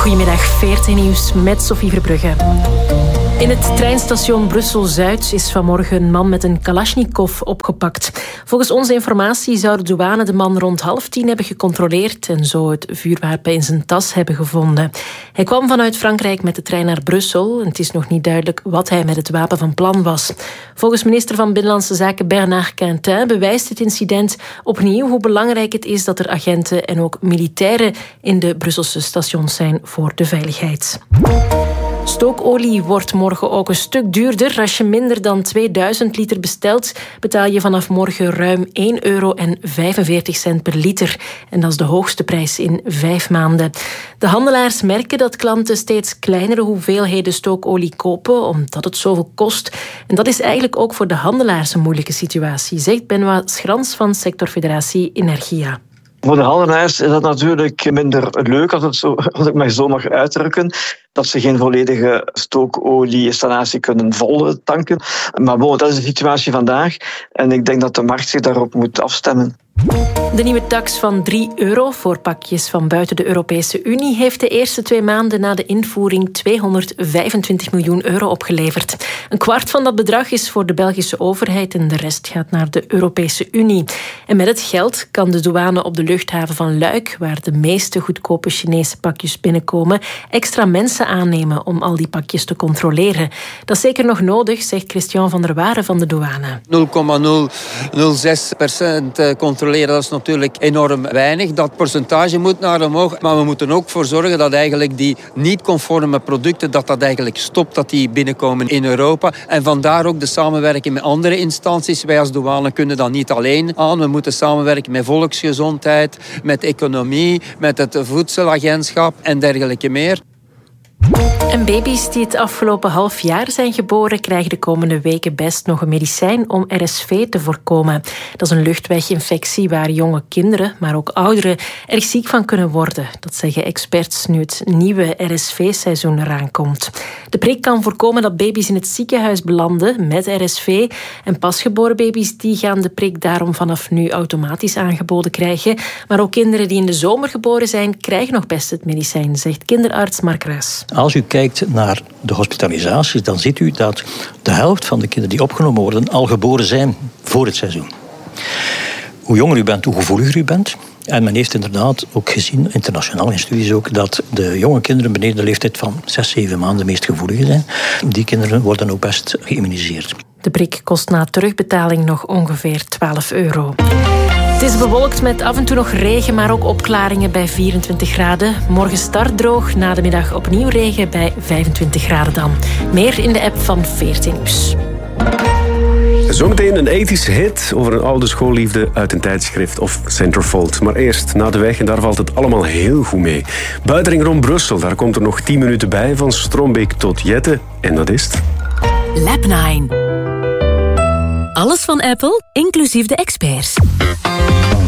Goedemiddag, 14 nieuws met Sophie Verbrugge. In het treinstation Brussel-Zuid is vanmorgen een man met een Kalashnikov opgepakt. Volgens onze informatie zou de douane de man rond 9:30 hebben gecontroleerd en zo het vuurwapen in zijn tas hebben gevonden. Hij kwam vanuit Frankrijk met de trein naar Brussel en het is nog niet duidelijk wat hij met het wapen van plan was. Volgens minister van Binnenlandse Zaken Bernard Quintin bewijst het incident opnieuw hoe belangrijk het is dat er agenten en ook militairen in de Brusselse stations zijn voor de veiligheid. Stookolie wordt morgen ook een stuk duurder. Als je minder dan 2000 liter bestelt, betaal je vanaf morgen ruim €1,45 per liter. En dat is de hoogste prijs in 5 maanden. De handelaars merken dat klanten steeds kleinere hoeveelheden stookolie kopen, omdat het zoveel kost. En dat is eigenlijk ook voor de handelaars een moeilijke situatie, zegt Benoît Schrans van sectorfederatie Energia. Voor de handelaars is dat natuurlijk minder leuk, als ik mij zo mag uitdrukken, dat ze geen volledige stookolieinstallatie kunnen vol tanken. Maar bon, dat is de situatie vandaag en ik denk dat de markt zich daarop moet afstemmen. De nieuwe tax van €3 voor pakjes van buiten de Europese Unie heeft de eerste 2 maanden na de invoering €225 miljoen opgeleverd. Een kwart van dat bedrag is voor de Belgische overheid en de rest gaat naar de Europese Unie. En met het geld kan de douane op de luchthaven van Luik, waar de meeste goedkope Chinese pakjes binnenkomen, extra mensen aannemen om al die pakjes te controleren. Dat is zeker nog nodig, zegt Christian van der Waren van de douane. 0,006% controleren, dat is natuurlijk enorm weinig. Dat percentage moet naar omhoog, maar we moeten ook voor zorgen dat eigenlijk die niet-conforme producten, dat eigenlijk stopt, dat die binnenkomen in Europa. En vandaar ook de samenwerking met andere instanties. Wij als douane kunnen dat niet alleen aan. We moeten samenwerken met volksgezondheid, met economie, met het voedselagentschap en dergelijke meer. En baby's die het afgelopen half jaar zijn geboren, krijgen de komende weken best nog een medicijn om RSV te voorkomen. Dat is een luchtweginfectie waar jonge kinderen, maar ook ouderen, erg ziek van kunnen worden. Dat zeggen experts nu het nieuwe RSV-seizoen eraan komt. De prik kan voorkomen dat baby's in het ziekenhuis belanden met RSV. En pasgeboren baby's die gaan de prik daarom vanaf nu automatisch aangeboden krijgen. Maar ook kinderen die in de zomer geboren zijn, krijgen nog best het medicijn, zegt kinderarts Mark Ruijs. Als u kijkt naar de hospitalisaties, dan ziet u dat de helft van de kinderen die opgenomen worden al geboren zijn voor het seizoen. Hoe jonger u bent, hoe gevoeliger u bent. En men heeft inderdaad ook gezien, internationaal in studies ook, dat de jonge kinderen beneden de leeftijd van 6-7 maanden de meest gevoelige zijn. Die kinderen worden ook best geïmmuniseerd. De prik kost na terugbetaling nog ongeveer €12. Het is bewolkt met af en toe nog regen, maar ook opklaringen bij 24 graden. Morgen start droog, na de middag opnieuw regen bij 25 graden dan. Meer in de app van 14 Nieuws. Zometeen een ethische hit over een oude schoolliefde uit een tijdschrift of Centerfold. Maar eerst naar de weg en daar valt het allemaal heel goed mee. Buitenring rond Brussel, daar komt er nog 10 minuten bij van Strombeek tot Jette. En dat is het. Lab 9. Alles van Apple, inclusief de experts.